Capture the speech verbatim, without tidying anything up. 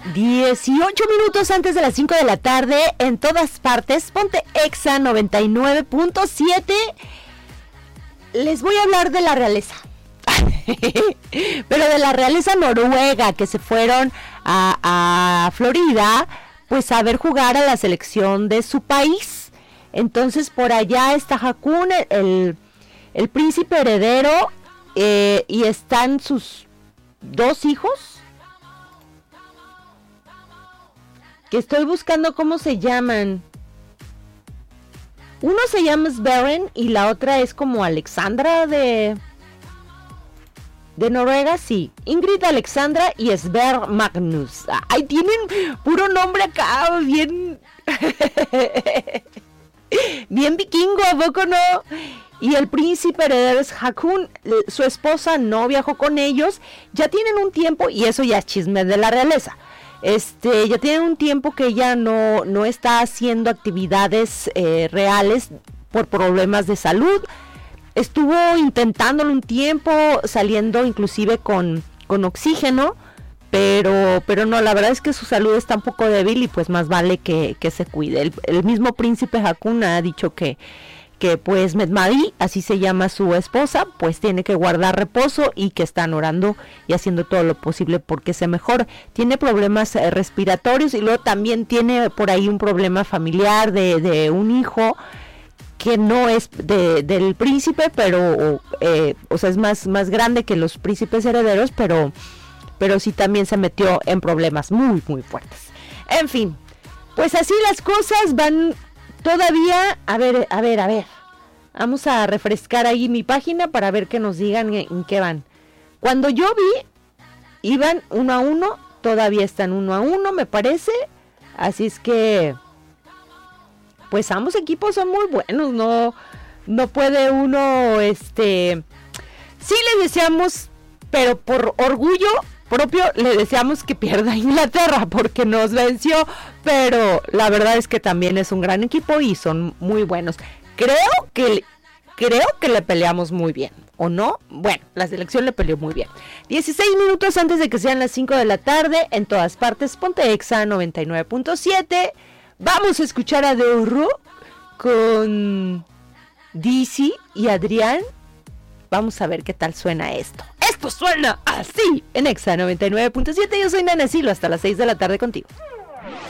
dieciocho minutos antes de las cinco de la tarde, en todas partes, ponte Exa noventa y nueve punto siete. Les voy a hablar de la realeza. Pero de la realeza noruega, que se fueron a, a Florida, pues a ver jugar a la selección de su país. Entonces por allá está Haakon, el, el príncipe heredero, eh, y están sus dos hijos, que estoy buscando cómo se llaman. Uno se llama Sverren y la otra es como Alexandra de de Noruega, sí. Ingrid Alexandra y Sverre Magnus. Ay, tienen puro nombre acá, bien bien vikingo, ¿a poco no? Y el príncipe heredero es Haakon. Su esposa no viajó con ellos. Ya tienen un tiempo, y eso ya es chisme de la realeza. Este, ya tienen un tiempo que ella no, no está haciendo actividades eh, reales por problemas de salud. Estuvo intentándolo un tiempo, saliendo inclusive con, con oxígeno, pero, pero no, la verdad es que su salud está un poco débil y pues más vale que, que se cuide. El, el mismo príncipe Haakon ha dicho que que pues Mette-Marit, así se llama su esposa, pues tiene que guardar reposo y que están orando y haciendo todo lo posible porque se mejore. Tiene problemas eh, respiratorios y luego también tiene por ahí un problema familiar de, de un hijo que no es de, del príncipe, pero eh, o sea, es más, más grande que los príncipes herederos, pero, pero sí también se metió en problemas muy, muy fuertes. En fin, pues así las cosas van. Todavía, a ver, a ver, a ver, vamos a refrescar ahí mi página para ver que nos digan en, en qué van. Cuando yo vi, iban uno a uno, todavía están uno a uno, me parece. Así es que, pues ambos equipos son muy buenos, no, no puede uno, este, sí les deseamos, pero por orgullo propio le deseamos que pierda Inglaterra porque nos venció, pero la verdad es que también es un gran equipo y son muy buenos. Creo que creo que le peleamos muy bien, ¿o no? Bueno, la selección le peleó muy bien. dieciséis minutos antes de que sean las cinco de la tarde, en todas partes, ponte Exa noventa y nueve punto siete. Vamos a escuchar a Deurro con Dizzy y Adrián. Vamos a ver qué tal suena esto. Esto suena así en Exa noventa y nueve punto siete. Yo soy Nana Silo, hasta las seis de la tarde contigo.